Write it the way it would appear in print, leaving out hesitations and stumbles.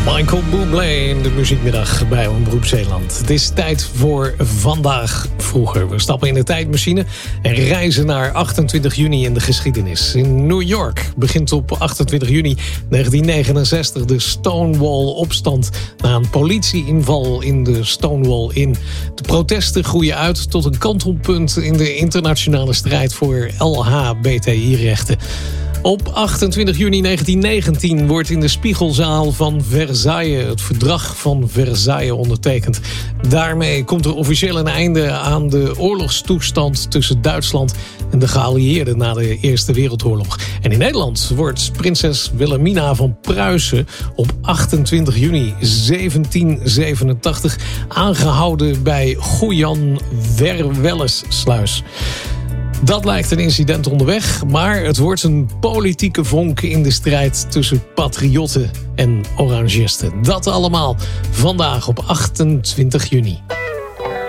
Michael Bublé in de muziekmiddag bij Omroep Zeeland. Het is tijd voor Vandaag Vroeger. We stappen in de tijdmachine en reizen naar 28 juni in de geschiedenis. In New York begint op 28 juni 1969 de Stonewall-opstand na een politieinval in de Stonewall Inn. De protesten groeien uit tot een kantelpunt in de internationale strijd voor LHBTI-rechten. Op 28 juni 1919 wordt in de Spiegelzaal van Versailles het verdrag van Versailles ondertekend. Daarmee komt er officieel een einde aan de oorlogstoestand tussen Duitsland en de geallieerden na de Eerste Wereldoorlog. En in Nederland wordt prinses Wilhelmina van Pruisen op 28 juni 1787 aangehouden bij Goejanverwellesluis. Dat lijkt een incident onderweg, maar het wordt een politieke vonk in de strijd tussen patriotten en orangisten. Dat allemaal vandaag op 28 juni.